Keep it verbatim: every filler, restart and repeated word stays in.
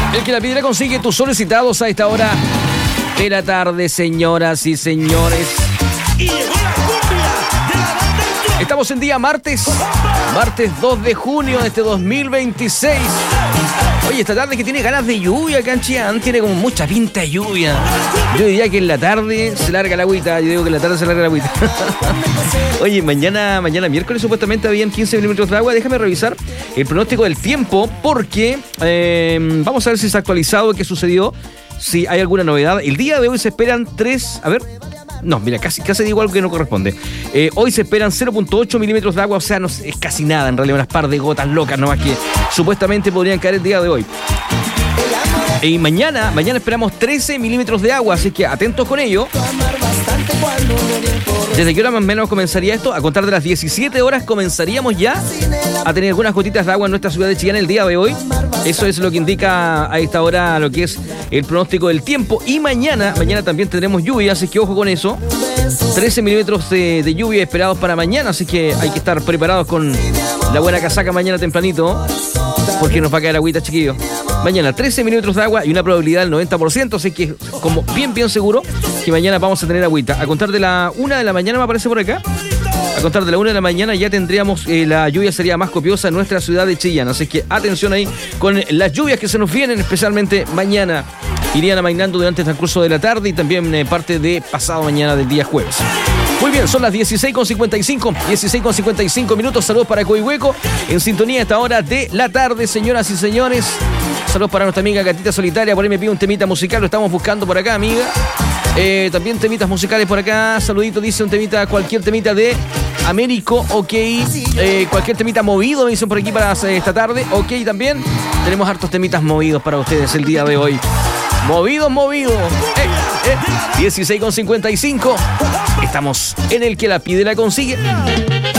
El que la pide la consigue, tus solicitados a esta hora de la tarde, señoras y señores. Y llegó la cumbia de la banda El Tro. Estamos en día martes, martes dos de junio de este dos mil veintiséis. Oye, esta tarde que tiene ganas de lluvia acá en Chillán, tiene como mucha pinta de lluvia. Yo diría que en la tarde se larga la agüita, yo digo que en la tarde se larga la agüita. Oye, mañana, mañana miércoles supuestamente habían quince milímetros de agua. Déjame revisar el pronóstico del tiempo porque eh, vamos a ver si se ha actualizado, qué sucedió, si hay alguna novedad. El día de hoy se esperan tres, a ver... No, mira, casi, casi digo algo que no corresponde. Eh, hoy se esperan cero punto ocho milímetros de agua, o sea, no, es casi nada, en realidad, unas par de gotas locas nomás que supuestamente podrían caer el día de hoy. Y mañana, mañana esperamos trece milímetros de agua, así que atentos con ello. ¿Desde qué hora más o menos comenzaría esto? A contar de las diecisiete horas comenzaríamos ya a tener algunas gotitas de agua en nuestra ciudad de Chillán el día de hoy. Eso es lo que indica a esta hora lo que es el pronóstico del tiempo. Y mañana, mañana también tendremos lluvia, así que ojo con eso. trece milímetros de, de lluvia esperados para mañana, así que hay que estar preparados con la buena casaca mañana tempranito, porque nos va a caer agüita, chiquillos. Mañana trece milímetros de agua y una probabilidad del noventa por ciento, así que como bien, bien seguro que mañana vamos a tener agüita. A contar de la una de la mañana, me aparece por acá, a contar de la una de la mañana ya tendríamos, eh, la lluvia sería más copiosa en nuestra ciudad de Chillán, así que atención ahí con las lluvias que se nos vienen, especialmente mañana. Irían amainando durante el transcurso de la tarde y también eh, parte de pasado mañana del día jueves. Muy bien, son las dieciséis con cincuenta y cinco, dieciséis con cincuenta y cinco minutos. Saludos para Coihueco, en sintonía a esta hora de la tarde, señoras y señores. Saludos para nuestra amiga Gatita Solitaria, por ahí me pide un temita musical, lo estamos buscando por acá, amiga. Eh, también temitas musicales por acá, saludito, dice un temita, cualquier temita de Américo, ok. Eh, cualquier temita movido, me dicen por aquí para esta tarde, ok también. Tenemos hartos temitas movidos para ustedes el día de hoy. Movido, movido. Eh, eh. dieciséis con cincuenta y cinco. Estamos en el que la pide la consigue.